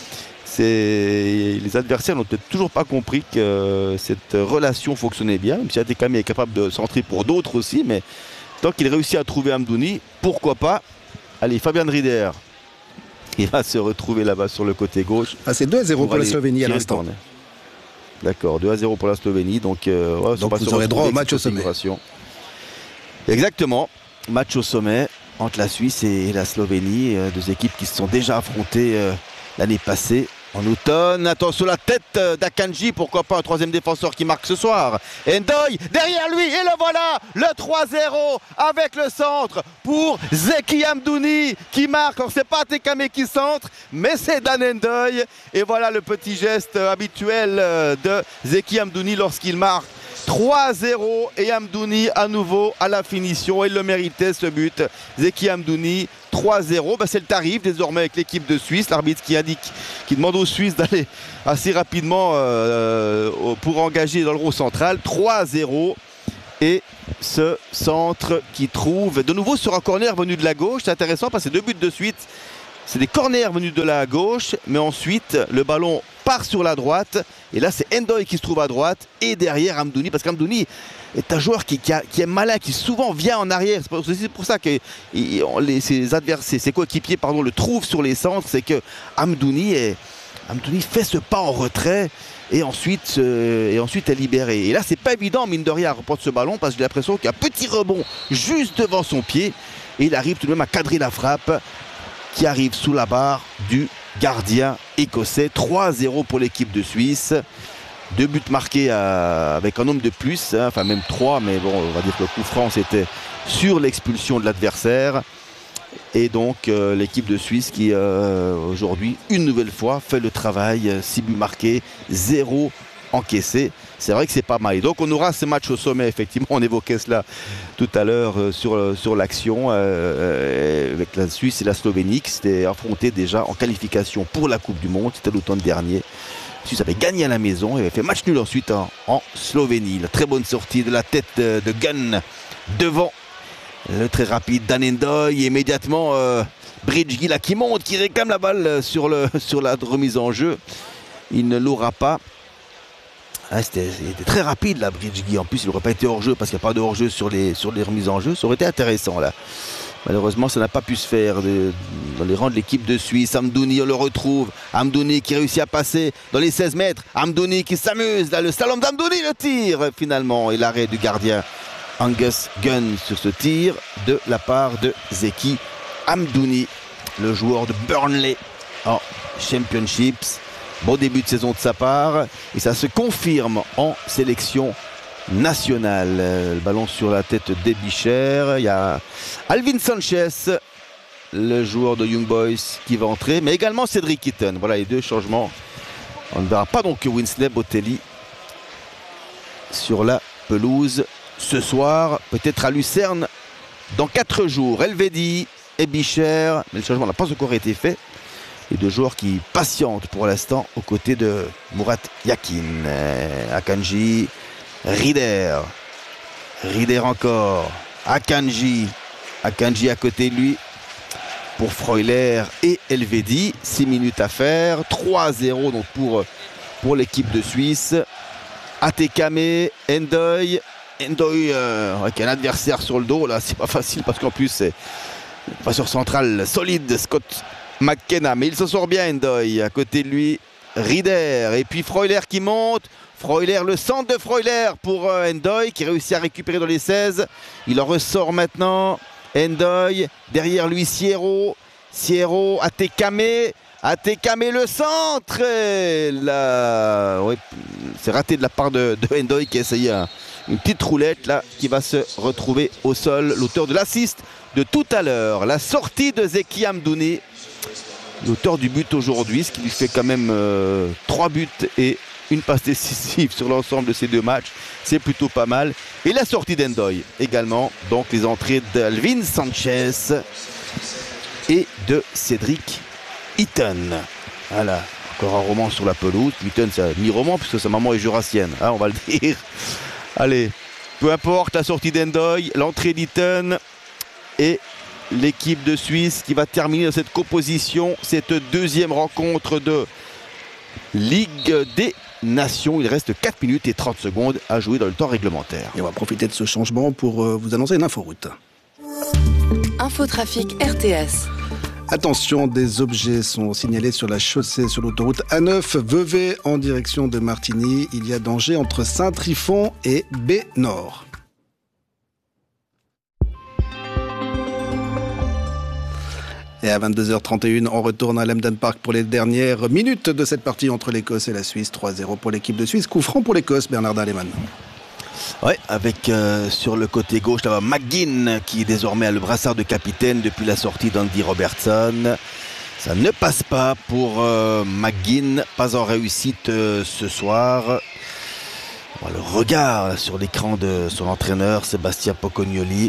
Les adversaires n'ont peut-être toujours pas compris que cette relation fonctionnait bien, même si Atekame est capable de centrer pour d'autres aussi, mais tant qu'il réussit à trouver Amdouni, pourquoi pas. Allez, Fabian Rieder, il va se retrouver là-bas sur le côté gauche. Ah, c'est deux à zéro pour, pour la Slovénie à l'instant. D'accord, deux à zéro pour la Slovénie, donc, euh, ouais, donc vous aurez droit au match au sommet. Exactement, match au sommet entre la Suisse et la Slovénie, euh, deux équipes qui se sont déjà affrontées euh, l'année passée. Newton, attention la tête d'Akanji, pourquoi pas un troisième défenseur qui marque ce soir. Ndoye derrière lui et le voilà, le trois zéro avec le centre pour Zeki Amdouni qui marque. Alors c'est pas Atekame qui centre, mais c'est Dan Ndoye. Et voilà le petit geste habituel de Zeki Amdouni lorsqu'il marque. trois zéro et Amdouni à nouveau à la finition. Il le méritait ce but. Zeki Amdouni, trois zéro. Ben, c'est le tarif désormais avec l'équipe de Suisse. L'arbitre qui indique, qui demande aux Suisses d'aller assez rapidement euh, pour engager dans le rond central. trois zéro. Et ce centre qui trouve de nouveau sur un corner venu de la gauche. C'est intéressant parce que deux buts de suite. C'est des corners venus de la gauche, mais ensuite le ballon part sur la droite. Et là, c'est Ndoye qui se trouve à droite et derrière Amdouni, parce qu'Amdouni est un joueur qui, qui, a, qui est malin, qui souvent vient en arrière. C'est pour, c'est pour ça que il, les, ses adversaires, ses coéquipiers, pardon, le trouvent sur les centres. C'est que Amdouni, est, Amdouni fait ce pas en retrait et ensuite, euh, et ensuite est libéré. Et là, c'est pas évident, mine de rien, à reprendre ce ballon parce que j'ai l'impression qu'il y a un petit rebond juste devant son pied et il arrive tout de même à cadrer la frappe qui arrive sous la barre du gardien écossais. trois zéro pour l'équipe de Suisse. Deux buts marqués à, avec un nombre de plus, hein, enfin même trois, mais bon, on va dire que le coup franc c'était sur l'expulsion de l'adversaire. Et donc euh, l'équipe de Suisse qui euh, aujourd'hui, une nouvelle fois, fait le travail. six buts marqués, zéro encaissé. C'est vrai que c'est pas mal. Et donc on aura ce match au sommet, effectivement, on évoquait cela tout à l'heure euh, sur, euh, sur l'action euh, avec la Suisse et la Slovénie qui s'étaient affrontés déjà en qualification pour la Coupe du Monde, c'était l'automne dernier. La Suisse avait gagné à la maison et avait fait match nul ensuite en, en Slovénie. La très bonne sortie de la tête de, de Gunn devant le très rapide Dan Ndoye et immédiatement euh, Bridge là qui monte, qui réclame la balle sur, le, sur la remise en jeu. Il ne l'aura pas. Ah, c'était, c'était très rapide la Bridge. En plus il n'aurait pas été hors jeu parce qu'il n'y a pas de hors jeu sur les, sur les remises en jeu. Ça aurait été intéressant là. Malheureusement ça n'a pas pu se faire de, dans les rangs de l'équipe de Suisse. Amdouni on le retrouve. Amdouni qui réussit à passer dans les seize mètres. Amdouni qui s'amuse là. Le slalom d'Amdouni, le tir finalement. Et l'arrêt du gardien Angus Gunn sur ce tir de la part de Zeki Amdouni, le joueur de Burnley en Championships. Bon début de saison de sa part et ça se confirme en sélection nationale. Le ballon sur la tête d'Ebicher. Il y a Alvin Sanchez, le joueur de Young Boys, qui va entrer, mais également Cédric Itten. Voilà les deux changements. On ne verra pas donc que Winsley Botelli sur la pelouse ce soir, peut-être à Lucerne dans quatre jours. Elvedi, Ebicher, mais le changement n'a pas encore été fait. Les deux joueurs qui patientent pour l'instant aux côtés de Murat Yakin. Euh, Akanji, Rieder. Rieder encore. Akanji. Akanji à côté de lui pour Freuler et Elvedi. six minutes à faire. trois zéro donc pour, pour l'équipe de Suisse. Atekame, Ndoye. Ndoye euh, avec un adversaire sur le dos. Là, c'est pas facile parce qu'en plus, c'est une passeur centrale solide. Scott McKenna, mais il se sort bien Ndoye. À côté de lui, Rieder. Et puis Freuler qui monte. Freuler, le centre de Freuler pour euh, Ndoye qui réussit à récupérer dans les seize. Il en ressort maintenant. Ndoye. Derrière lui, Sierro. Sierro, Atekame. Atekame le centre. Et là, ouais, c'est raté de la part de, de Ndoye qui a essayé un, une petite roulette là qui va se retrouver au sol. L'auteur de l'assist de tout à l'heure. La sortie de Zeki Amdouni. L'auteur du but aujourd'hui, ce qui lui fait quand même euh, trois buts et une passe décisive sur l'ensemble de ces deux matchs. C'est plutôt pas mal. Et la sortie d'Ndoye également. Donc les entrées d'Alvin Sanchez et de Cédric Itten. Voilà, encore un roman sur la pelouse. Itten, c'est un mi-roman puisque sa maman est jurassienne, hein, on va le dire. Allez, peu importe, la sortie d'Ndoye, l'entrée d'Itten et l'équipe de Suisse qui va terminer dans cette composition, cette deuxième rencontre de Ligue des Nations. Il reste quatre minutes et trente secondes à jouer dans le temps réglementaire. Et on va profiter de ce changement pour vous annoncer une inforoute. Infotrafic R T S. Attention, des objets sont signalés sur la chaussée sur l'autoroute A neuf Vevey en direction de Martigny. Il y a danger entre Saint-Trifon et B-Nord. Et à vingt-deux heures trente et une, on retourne à l'Hampden Park pour les dernières minutes de cette partie entre l'Écosse et la Suisse. trois zéro pour l'équipe de Suisse. Coup franc pour l'Écosse, Bernardin Lehmann. Ouais, avec euh, sur le côté gauche, là, McGinn qui désormais a le brassard de capitaine depuis la sortie d'Andy Robertson. Ça ne passe pas pour euh, McGinn, pas en réussite euh, ce soir. Bon, le regard là, sur l'écran de son entraîneur, Sébastien Pocognoli.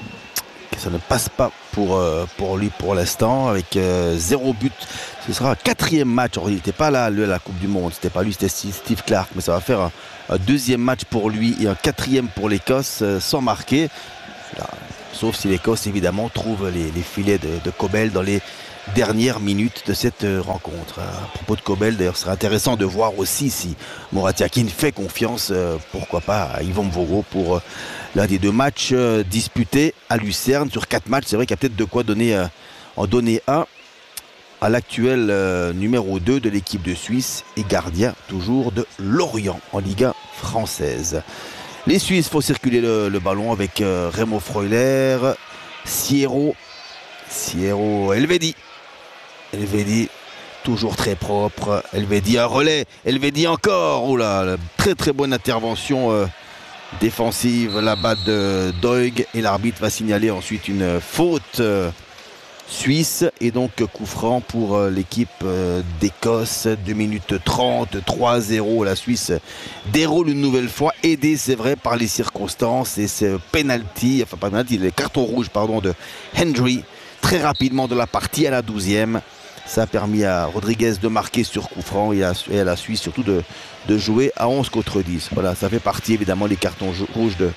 Ça ne passe pas pour, euh, pour lui pour l'instant, avec euh, zéro but. Ce sera un quatrième match. Alors, il n'était pas là, lui, à la Coupe du Monde. C'était pas lui, c'était Steve Clark. Mais ça va faire un, un deuxième match pour lui et un quatrième pour l'Écosse euh, sans marquer. Là, sauf si l'Écosse, évidemment, trouve les, les filets de, de Kobel dans les dernières minutes de cette euh, rencontre. À propos de Kobel, d'ailleurs, ce serait intéressant de voir aussi si Moratiakin fait confiance, euh, pourquoi pas, à Yvan Mvogo pour... Euh, l'un des deux matchs euh, disputés à Lucerne. Sur quatre matchs, c'est vrai qu'il y a peut-être de quoi donner, euh, en donner un à l'actuel euh, numéro deux de l'équipe de Suisse et gardien toujours de Lorient en Ligue un française. Les Suisses font circuler le, le ballon avec euh, Remo Freuler, Sierro, Sierro, Elvedi. Elvedi, toujours très propre. Elvedi un relais, Elvedi encore. Oh là, très très bonne intervention euh, défensive là-bas de Doig, et l'arbitre va signaler ensuite une faute euh, suisse et donc coup franc pour euh, l'équipe euh, d'Écosse. Deux minutes trente, trois zéro. La Suisse déroule une nouvelle fois, aidée c'est vrai par les circonstances et ce penalty, enfin pas penalty, le carton rouge pardon de Hendry très rapidement de la partie à la douzième. Ça a permis à Rodriguez de marquer sur coup franc et à, et à la Suisse surtout de, de jouer à onze contre dix. Voilà, ça fait partie évidemment des cartons rouges de,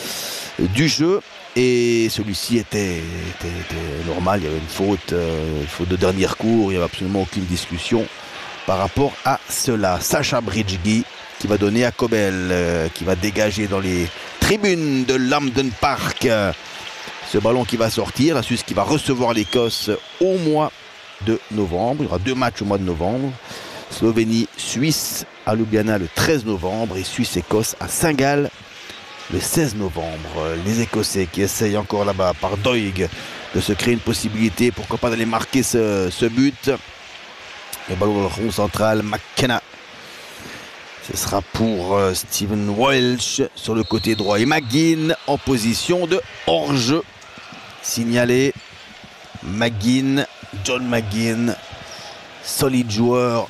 du jeu. Et celui-ci était, était, était normal, il y avait une faute, euh, une faute de dernier cours, il n'y avait absolument aucune discussion par rapport à cela. Sacha Bridgegi qui va donner à Kobel, euh, qui va dégager dans les tribunes de l'Hampden Park. Euh, ce ballon qui va sortir, la Suisse qui va recevoir l'Écosse au mois de novembre. Il y aura deux matchs au mois de novembre. Slovénie-Suisse à Ljubljana le treize novembre et Suisse-Écosse à Saint-Gall le seize novembre. Les Écossais qui essayent encore là-bas par Doig de se créer une possibilité, pourquoi pas d'aller marquer ce, ce but. Le ballon dans le rond central, McKenna. Ce sera pour euh, Stephen Welsh sur le côté droit et McGinn en position de hors-jeu. Signalé McGinn, John McGinn, solide joueur.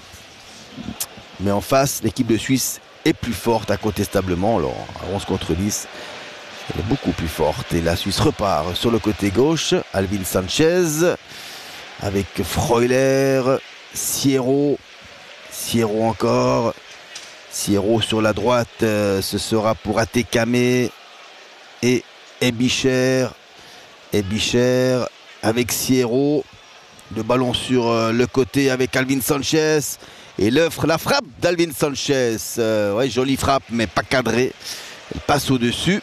Mais en face, l'équipe de Suisse est plus forte incontestablement. Alors, à onze contre dix, elle est beaucoup plus forte. Et la Suisse repart sur le côté gauche. Alvin Sanchez avec Freuler, Sierro, Sierro encore. Sierro sur la droite, euh, ce sera pour Atekame et Ebicher. Ebicher avec Sierro. Le ballon sur euh, le côté avec Alvin Sanchez. Et l'œuvre, la frappe d'Alvin Sanchez. Euh, ouais, jolie frappe, mais pas cadrée. Elle passe au-dessus.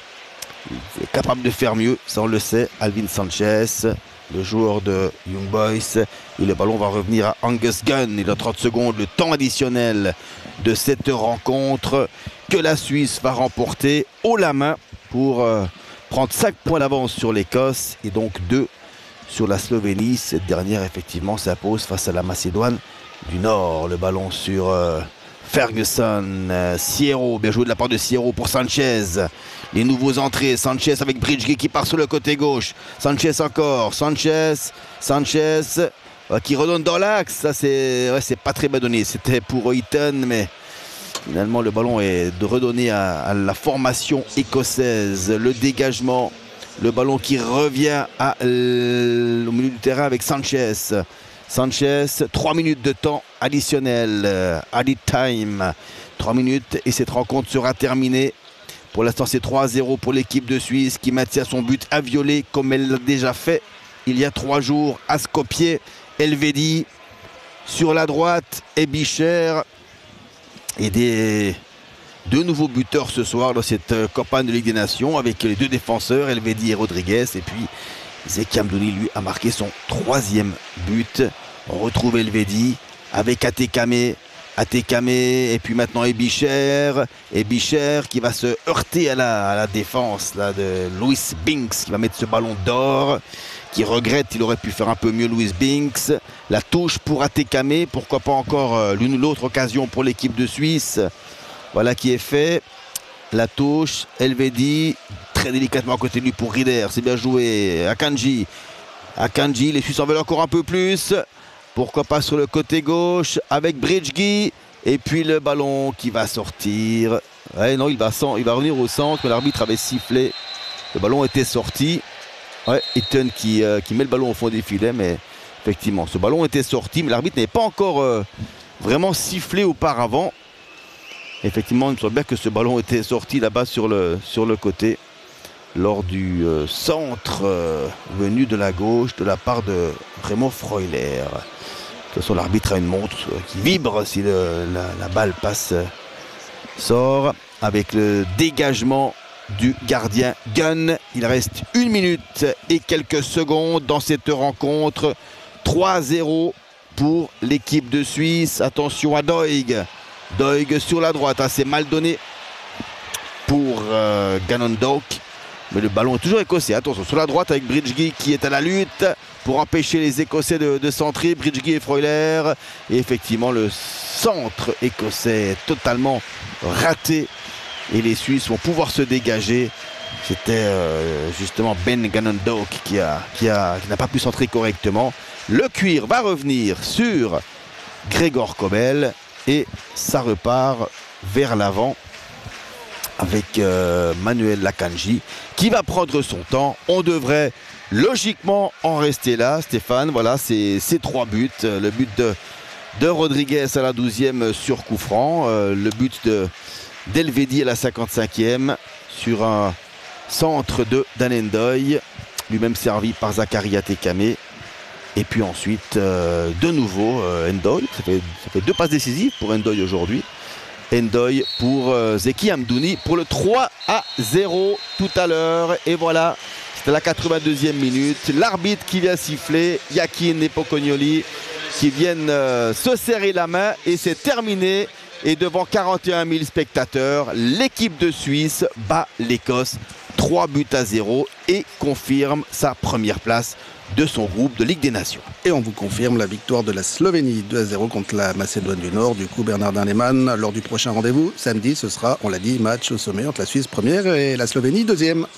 Il est capable de faire mieux, ça on le sait. Alvin Sanchez, le joueur de Young Boys. Et le ballon va revenir à Angus Gunn. Il a trente secondes, le temps additionnel de cette rencontre que la Suisse va remporter haut la main pour euh, prendre cinq points d'avance sur l'Écosse et donc deux sur la Slovénie. Cette dernière, effectivement, s'impose face à la Macédoine du Nord. Le ballon sur euh, Ferguson, euh, Sierro, bien joué de la part de Sierro pour Sanchez. Les nouveaux entrées, Sanchez avec Bridgegi qui part sur le côté gauche. Sanchez encore, Sanchez, Sanchez euh, qui redonne dans l'axe. Ça c'est ouais, c'est pas très bien donné. C'était pour Eaton, mais finalement le ballon est de redonner à, à la formation écossaise. Le dégagement, le ballon qui revient à, euh, au milieu du terrain avec Sanchez. Sanchez, trois minutes de temps additionnel, euh, added time, trois minutes et cette rencontre sera terminée. Pour l'instant c'est trois à zéro pour l'équipe de Suisse qui maintient son but à violer comme elle l'a déjà fait il y a trois jours à Skopje. Elvedi sur la droite, Ebicher et des deux nouveaux buteurs ce soir dans cette campagne de Ligue des Nations avec les deux défenseurs, Elvedi et Rodriguez, et puis Zeki Amdouni, lui, a marqué son troisième but. On retrouve Elvedi avec Atekame. Atekame et puis maintenant Ebicher. Ebicher qui va se heurter à la, à la défense là, de Louis Binks qui va mettre ce ballon d'or. qui regrette, il aurait pu faire un peu mieux Louis Binks. La touche pour Atekame, pourquoi pas encore euh, l'une ou l'autre occasion pour l'équipe de Suisse. Voilà qui est fait. La touche, Elvedi, très délicatement à côté de lui pour Rieder, c'est bien joué. Akanji, Akanji, les Suisses en veulent encore un peu plus. Pourquoi pas sur le côté gauche avec Bridgegi. Et puis le ballon qui va sortir. Ouais, non, il va, il va revenir au centre, mais l'arbitre avait sifflé. Le ballon était sorti. Ouais, Eaton qui, euh, qui met le ballon au fond des filets, mais effectivement, ce ballon était sorti, mais l'arbitre n'est pas encore euh, vraiment sifflé auparavant. Effectivement, il me semble bien que ce ballon était sorti là-bas sur le, sur le côté, lors du euh, centre euh, venu de la gauche, de la part de Remo Freuler. De toute façon, l'arbitre a une montre qui vibre si le, la, la balle passe, sort, avec le dégagement du gardien Gunn. Il reste une minute et quelques secondes dans cette rencontre. trois à zéro pour l'équipe de Suisse. Attention à Doig. Doig sur la droite, hein, c'est mal donné pour euh, Ganondorf. Mais le ballon est toujours écossais. Attention, sur la droite avec Bridgegi qui est à la lutte pour empêcher les Écossais de, de centrer. Bridgegi et Freuler. Et effectivement, le centre écossais est totalement raté. Et les Suisses vont pouvoir se dégager. C'était euh, justement Ben Ganondorf qui a, qui a, qui n'a pas pu centrer correctement. Le cuir va revenir sur Gregor Kobel. Et ça repart vers l'avant avec euh, Manuel Akanji qui va prendre son temps. On devrait logiquement en rester là, Stéphane. Voilà, c'est ces trois buts. Le but de, de Rodriguez à la douzième sur coup franc. Euh, le but de d'Elvedi à la cinquante-cinquième sur un centre de Danendoy, lui-même servi par Zachary Atekame. Et puis ensuite, euh, de nouveau, euh, Ndoye. Ça fait, ça fait deux passes décisives pour Ndoye aujourd'hui. Ndoye pour euh, Zeki Amdouni pour le trois à zéro tout à l'heure. Et voilà, c'était la quatre-vingt-deuxième minute. L'arbitre qui vient siffler, Yakin et Pocognoli qui viennent euh, se serrer la main. Et c'est terminé. Et devant quarante et un mille spectateurs, l'équipe de Suisse bat l'Écosse trois buts à zéro et confirme sa première place de son groupe de Ligue des Nations. Et on vous confirme la victoire de la Slovénie deux à zéro contre la Macédoine du Nord. Du coup, Bernardin Lehmann, lors du prochain rendez-vous, samedi, ce sera, on l'a dit, match au sommet entre la Suisse première et la Slovénie deuxième.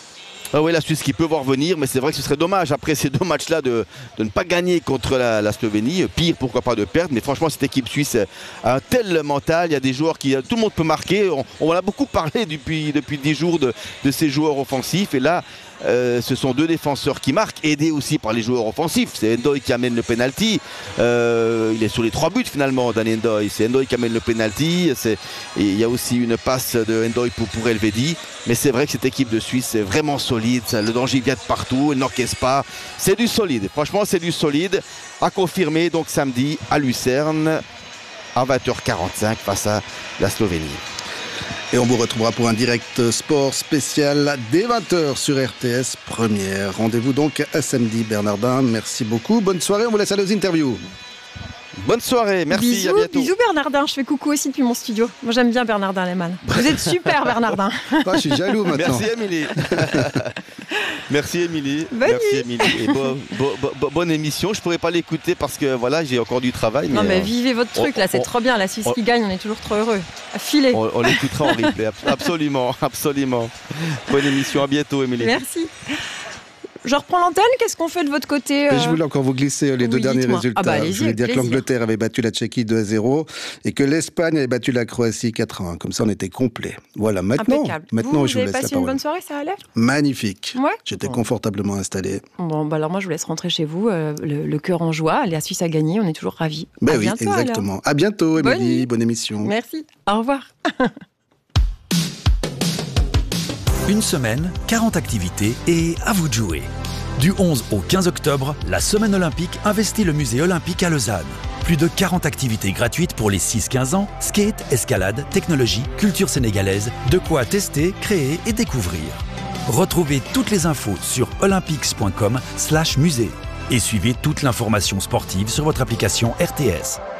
Ah oui, la Suisse qui peut voir venir, mais c'est vrai que ce serait dommage après ces deux matchs-là de, de ne pas gagner contre la, la Slovénie. Pire, pourquoi pas de perdre, mais franchement, cette équipe suisse a un tel mental. Il y a des joueurs qui, tout le monde peut marquer. On, on en a beaucoup parlé depuis, depuis dix jours de, de ces joueurs offensifs. Et là, euh, ce sont deux défenseurs qui marquent, aidés aussi par les joueurs offensifs. C'est Ndoye qui amène le penalty. Euh, il est sur les trois buts finalement, Dan Ndoye. C'est Ndoye qui amène le penalty. Il y a aussi une passe de Ndoye pour, pour Elvedi. Mais c'est vrai que cette équipe de Suisse est vraiment solide. Le danger vient de partout. Elle n'encaisse pas. C'est du solide. Franchement, c'est du solide. À confirmer donc samedi à Lucerne à vingt heures quarante-cinq face à la Slovénie. Et on vous retrouvera pour un direct sport spécial dès vingt heures sur R T S Première. Rendez-vous donc à samedi, Bernardin. Merci beaucoup. Bonne soirée. On vous laisse aller aux interviews. Bonne soirée, merci, bisous, à bientôt. Bisous Bernardin, je fais coucou aussi depuis mon studio. Moi j'aime bien Bernardin Lehmann. Vous êtes super Bernardin. Ah, je suis jaloux maintenant. Merci Émilie. Merci Émilie. Bonne merci nuit. Émilie. Et bo, bo, bo, bonne émission. Je pourrais pas l'écouter parce que voilà, j'ai encore du travail. Non mais, mais euh, vivez votre truc on, là, c'est on, trop bien. La Suisse on, qui gagne, on est toujours trop heureux. Filez. On, on l'écoutera en replay. Absolument, absolument. Bonne émission, à bientôt Émilie. Merci. Je reprends l'antenne, qu'est-ce qu'on fait de votre côté euh... Je voulais encore vous glisser les oui, deux derniers résultats. Ah bah, je voulais dire que l'Angleterre avait battu la Tchéquie deux à zéro et que l'Espagne avait battu la Croatie quatre à un. Comme ça, on était complet. Voilà, maintenant, Impeccable. maintenant vous, je vous vous avez laisse la passé parole. une bonne soirée, ça allait ? Magnifique. Ouais. J'étais bon. confortablement installé. Bon, bah alors moi, je vous laisse rentrer chez vous, euh, le, le cœur en joie. La Suisse a gagné, on est toujours ravis. Ben à oui, bientôt, exactement. Alors. À bientôt, Émilie. Bonne, bonne émission. Merci. Au revoir. Une semaine, quarante activités et à vous de jouer. Du onze au quinze octobre, la Semaine olympique investit le musée olympique à Lausanne. Plus de quarante activités gratuites pour les six quinze ans, skate, escalade, technologie, culture sénégalaise, de quoi tester, créer et découvrir. Retrouvez toutes les infos sur olympics point com slash musée et suivez toute l'information sportive sur votre application R T S.